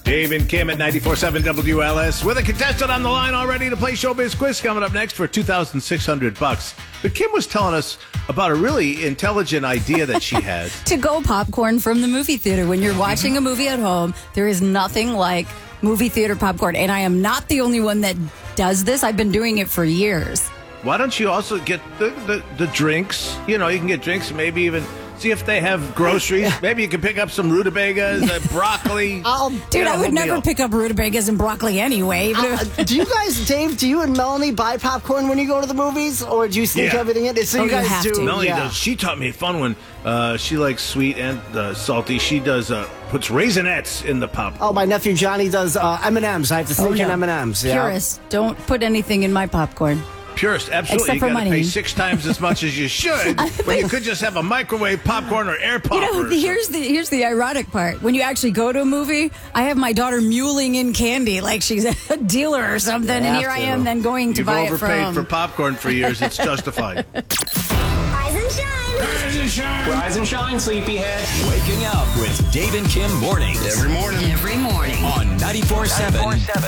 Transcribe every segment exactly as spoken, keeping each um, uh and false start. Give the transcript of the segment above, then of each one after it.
Dave and Kim at ninety-four point seven W L S with a contestant on the line already to play Showbiz Quiz coming up next for two thousand six hundred bucks. But Kim was telling us about a really intelligent idea that she had. To go popcorn from the movie theater. When you're watching a movie at home, there is nothing like movie theater popcorn. And I am not the only one that does this. I've been doing it for years. Why don't you also get the, the, the drinks? You know, you can get drinks, maybe even see if they have groceries. Maybe you can pick up some rutabagas, uh, broccoli. Oh, dude, I would never meal. pick up rutabagas and broccoli anyway. Uh, do you guys, Dave, do you and Melanie buy popcorn when you go to the movies? Or do you sneak yeah. everything in? So oh, you guys you have do. To. Melanie yeah. does. She taught me a fun one. Uh, she likes sweet and uh, salty. She does uh, puts raisinets in the popcorn. Oh, my nephew Johnny does uh, M and M's. I have to sneak oh, yeah. in M and M's. Yeah. Purist, don't put anything in my popcorn. Purist, absolutely. Except you got to pay money. six times as much as you should, but you could just have a microwave popcorn or air popper. You know, here's the here's the ironic part. When you actually go to a movie, I have my daughter muling in candy like she's a dealer or something, and here to. I am then going to You've buy it from. from. You've overpaid for popcorn for years. It's justified. Rise and shine. Rise and shine. Rise and shine, sleepyhead. Waking up with Dave and Kim mornings. Every morning. Every morning. On ninety-four point seven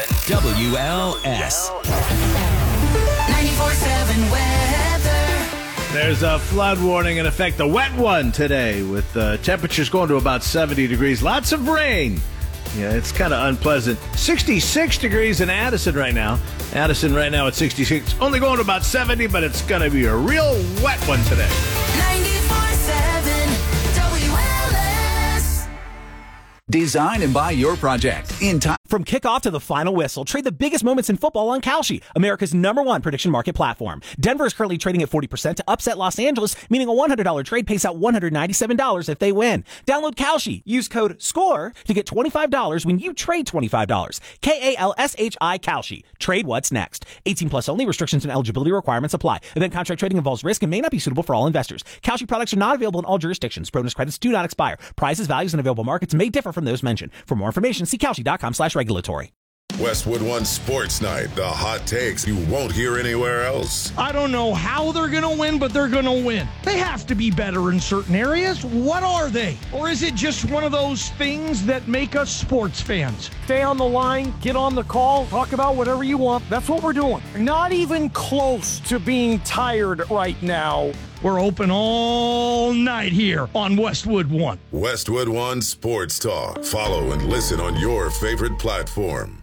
W L S. ninety-four point seven weather. There's a flood warning in effect, the wet one today, with uh, temperatures going to about seventy degrees. Lots of rain. Yeah, it's kind of unpleasant. sixty-six degrees in Addison right now. Addison right now at sixty-six. Only going to about seventy, but it's going to be a real wet one today. ninety-four point seven W L S. Design and buy your project in time. From kickoff to the final whistle, trade the biggest moments in football on Kalshi, America's number one prediction market platform. Denver is currently trading at forty percent to upset Los Angeles, meaning a one hundred dollars trade pays out one hundred ninety-seven dollars if they win. Download Kalshi. Use code SCORE to get twenty-five dollars when you trade twenty-five dollars. K A L S H I Kalshi. Trade what's next. eighteen plus only. Restrictions and eligibility requirements apply. Event contract trading involves risk and may not be suitable for all investors. Kalshi products are not available in all jurisdictions. Bonus credits do not expire. Prices, values, and available markets may differ from those mentioned. For more information, see Kalshi.com slash regulatory. Westwood One Sports Night. The hot takes you won't hear anywhere else. I don't know how they're going to win, but they're going to win. They have to be better in certain areas. What are they? Or is it just one of those things that make us sports fans? Stay on the line, get on the call, talk about whatever you want. That's what we're doing. Not even close to being tired right now. We're open all night here on Westwood One. Westwood One Sports Talk. Follow and listen on your favorite platform.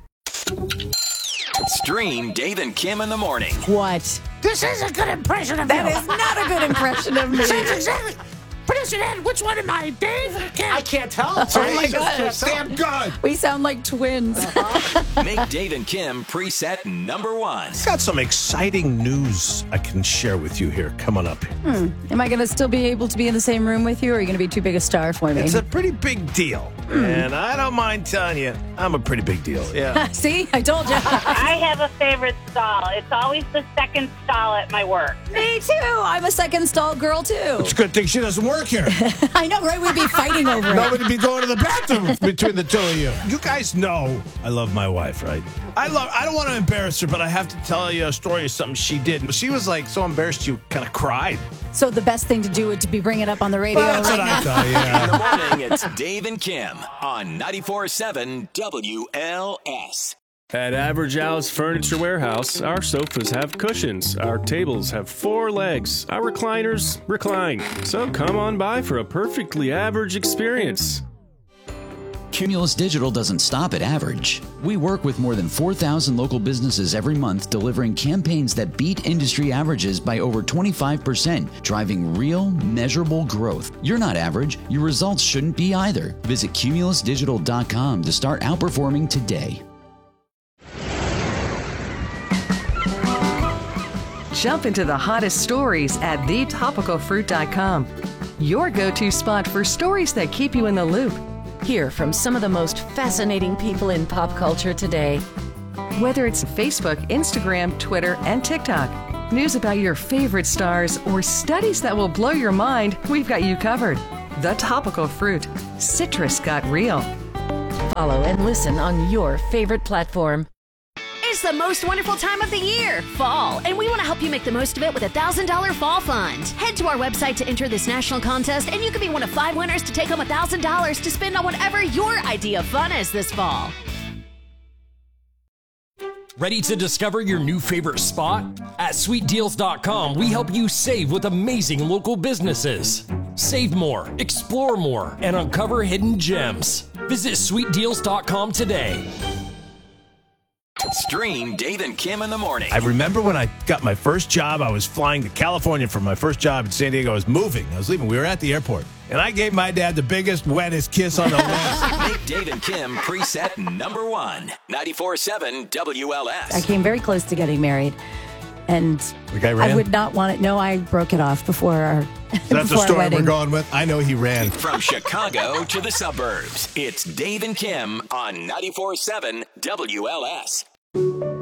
Stream Dave and Kim in the morning. What? This is a good impression of That you. is not a good impression of me. Exactly. Producer Ed, which one am I, Dave? Kim? I can't tell. Oh my God. Damn good. We sound like twins. Uh-huh. Make Dave and Kim preset number one. I've got some exciting news I can share with you here coming up. Hmm. Am I going to still be able to be in the same room with you, or are you going to be too big a star for me? It's a pretty big deal. Mm. And I don't mind telling you, I'm a pretty big deal. Yeah. See? I told you. I have a favorite stall. It's always the second stall at my work. Me too. I'm a second stall girl, too. It's a good thing she doesn't work here. I know, right? We'd be fighting over it. Nobody would be going to the bathroom between the two of you. You guys know I love my wife, right? I love. I don't want to embarrass her, but I have to tell you a story of something she did. She was like so embarrassed she kind of cried. So the best thing to do would to be bringing it up on the radio. Well, that's right what now. I thought, yeah. In the morning, it's Dave and Kim on ninety-four point seven W L S. At Average Al's Furniture Warehouse, our sofas have cushions, our tables have four legs, our recliners recline. So come on by for a perfectly average experience. Cumulus Digital doesn't stop at average. We work with more than four thousand local businesses every month, delivering campaigns that beat industry averages by over twenty-five percent, driving real, measurable growth. You're not average. Your results shouldn't be either. Visit cumulus digital dot com to start outperforming today. Jump into the hottest stories at the topical fruit dot com. Your go-to spot for stories that keep you in the loop. Hear from some of the most fascinating people in pop culture today. Whether it's Facebook, Instagram, Twitter, and TikTok, news about your favorite stars, or studies that will blow your mind, we've got you covered. The Topical Fruit. Citrus got real. Follow and listen on your favorite platform. It's the most wonderful time of the year, fall, and we want to help you make the most of it with a one thousand dollars Fall Fund. Head to our website to enter this national contest, and you could be one of five winners to take home one thousand dollars to spend on whatever your idea of fun is this fall. Ready to discover your new favorite spot? At sweet deals dot com, we help you save with amazing local businesses. Save more, explore more, and uncover hidden gems. Visit sweet deals dot com today. Stream Dave and Kim in the morning. I remember when I got my first job, I was flying to California for my first job in San Diego. I was moving. I was leaving. We were at the airport. And I gave my dad the biggest, wettest kiss on the lips. Make Dave and Kim preset number one. ninety-four point seven W L S. I came very close to getting married. And the guy ran? I would not want it. No, I broke it off before our That's the story we're going with. I know he ran. From Chicago to the suburbs, it's Dave and Kim on ninety-four point seven W L S.